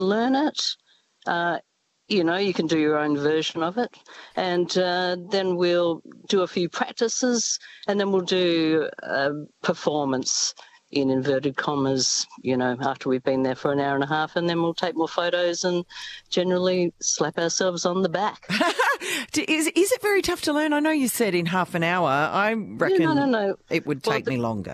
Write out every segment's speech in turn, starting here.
learn it. You can do your own version of it. And then we'll do a few practices, and then we'll do a performance in inverted commas, after we've been there for an hour and a half, and then we'll take more photos and generally slap ourselves on the back. Is it very tough to learn? I know you said in half an hour. I reckon no. It would take me longer.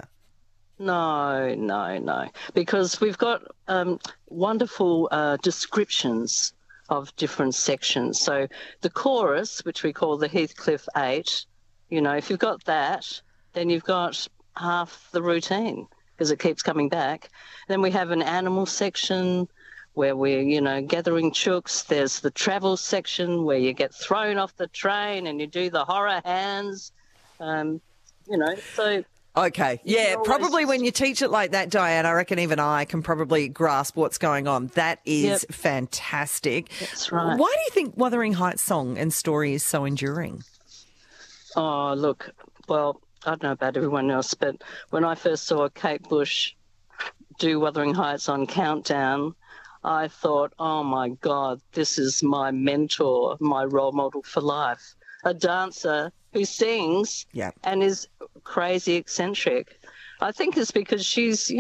No, because we've got wonderful descriptions of different sections. So the chorus, which we call the Heathcliff 8, if you've got that, then you've got half the routine because it keeps coming back. Then we have an animal section where we're, gathering chooks. There's the travel section where you get thrown off the train and you do the horror hands, so... Okay, yeah, probably when you teach it like that, Diane, I reckon even I can probably grasp what's going on. That is fantastic. That's right. Why do you think Wuthering Heights song and story is so enduring? Oh, look, well, I don't know about everyone else, but when I first saw Kate Bush do Wuthering Heights on Countdown, I thought, oh, my God, this is my mentor, my role model for life, a dancer who sings and is crazy eccentric. I think it's because she's, she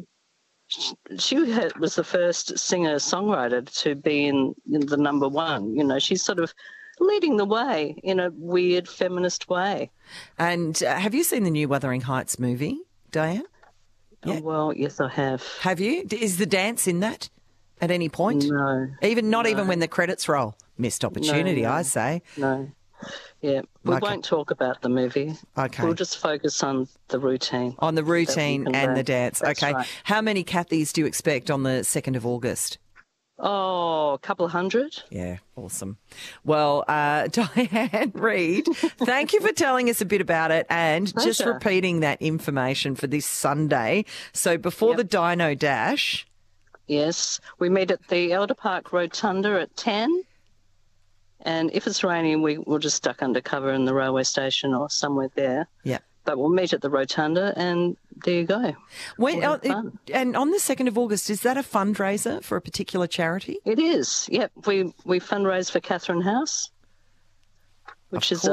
was the first singer-songwriter to be in the number one. She's sort of leading the way in a weird feminist way. And have you seen the new Wuthering Heights movie, Diane? Yeah. Oh, well, yes, I have. Have you? Is the dance in that at any point? No. Not even when the credits roll? Missed opportunity, No. I say. No. Yeah, we won't talk about the movie. Okay. We'll just focus on the routine. On the routine and the dance. That's okay. Right. How many Kathys do you expect on the 2nd of August? Oh, a couple of hundred. Yeah, awesome. Well, Diane Reid, thank you for telling us a bit about it and just repeating that information for this Sunday. So before the Dino Dash. Yes, we meet at the Elder Park Rotunda at 10. And if it's raining, we'll just duck under cover in the railway station or somewhere there. Yeah. But we'll meet at the Rotunda, and there you go. And on the 2nd of August, is that a fundraiser for a particular charity? It is, yep. We fundraise for Catherine House, which is,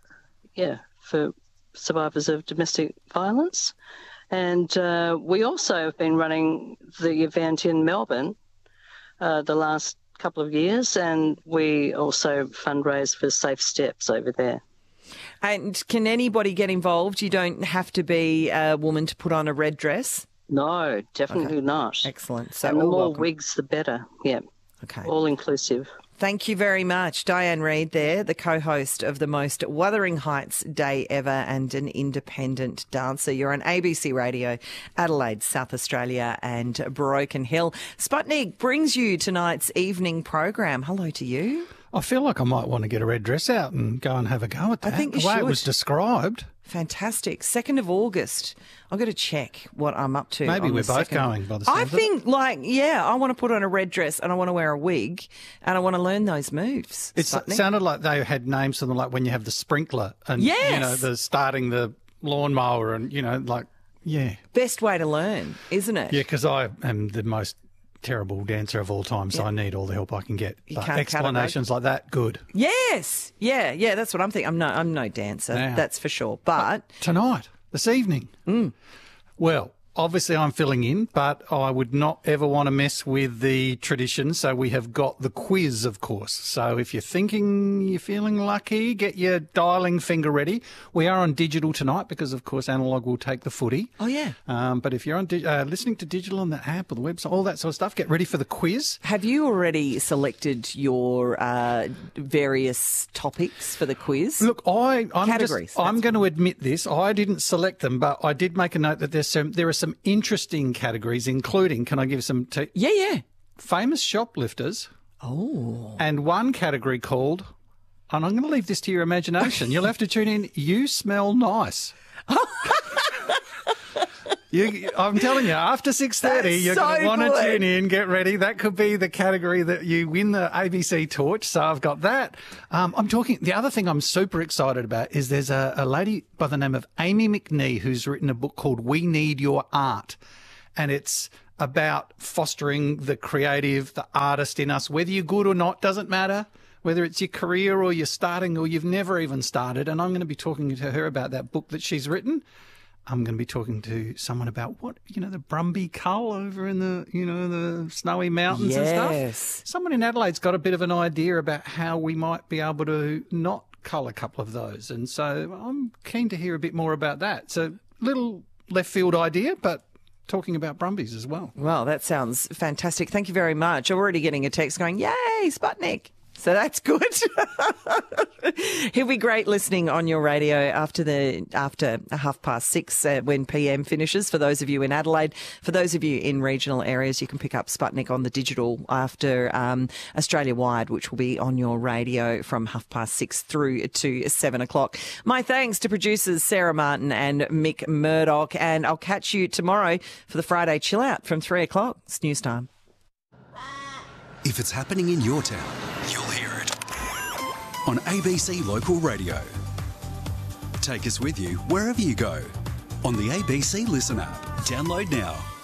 for survivors of domestic violence. And we also have been running the event in Melbourne the last couple of years, and we also fundraise for Safe Steps over there. And can anybody get involved? You don't have to be a woman to put on a red dress? No, definitely not. Excellent. So and the more welcome. wigs, the better. Yeah. Okay. All inclusive. Thank you very much. Diane Reid there, the co-host of the most Wuthering Heights day ever and an independent dancer. You're on ABC Radio, Adelaide, South Australia and Broken Hill. Sputnik brings you tonight's evening program. Hello to you. I feel like I might want to get a red dress out and go and have a go at that. I think you the way should. It was described. Fantastic. 2nd of August. I've got to check what I'm up to. Maybe we're both 2nd. going by the sound I of it. think, I want to put on a red dress and I want to wear a wig and I want to learn those moves. It Sputnik. sounded like they had names for them, like when you have the sprinkler and, the starting the lawnmower and, Best way to learn, isn't it? Yeah, because I am the most terrible dancer of all time, so I need all the help I can get. But can't explanations like that, good. Yes. Yeah, that's what I'm thinking. I'm no dancer, that's for sure. But tonight, this evening, well, obviously I'm filling in, but I would not ever want to mess with the tradition. So we have got the quiz, of course. So if you're thinking you're feeling lucky, get your dialing finger ready. We are on digital tonight because, of course, Analog will take the footy. Oh, yeah. But if you're on listening to digital on the app or the website, all that sort of stuff, get ready for the quiz. Have you already selected your various topics for the quiz? Look, I'm Categories. I'm going to admit this. I didn't select them, but I did make a note that there are some interesting categories, including, can I give some? Yeah. Famous shoplifters. Oh. And one category called, and I'm going to leave this to your imagination. You'll have to tune in. You smell nice. I'm telling you, after 6:30, you're going to want to tune in. Get ready. That could be the category that you win the ABC torch. So I've got that. The other thing I'm super excited about is there's a lady by the name of Amy McNee who's written a book called We Need Your Art. And it's about fostering the creative, the artist in us. Whether you're good or not doesn't matter. Whether it's your career or you're starting or you've never even started. And I'm going to be talking to her about that book that she's written. I'm going to be talking to someone about the Brumby Cull over in the Snowy Mountains and stuff. Someone in Adelaide's got a bit of an idea about how we might be able to not cull a couple of those. And so I'm keen to hear a bit more about that. It's a little left field idea, but talking about Brumbies as well. Well, that sounds fantastic. Thank you very much. I'm already getting a text going, yay, Sputnik. So that's good. He'll be great listening on your radio after 6:30 when PM finishes. For those of you in Adelaide, for those of you in regional areas, you can pick up Sputnik on the digital after Australia-wide, which will be on your radio from 6:30 through to 7 o'clock. My thanks to producers Sarah Martin and Mick Murdoch, and I'll catch you tomorrow for the Friday Chill Out from 3 o'clock. It's news time. If it's happening in your town, you'll hear it on ABC Local Radio. Take us with you wherever you go on the ABC Listen app. Download now.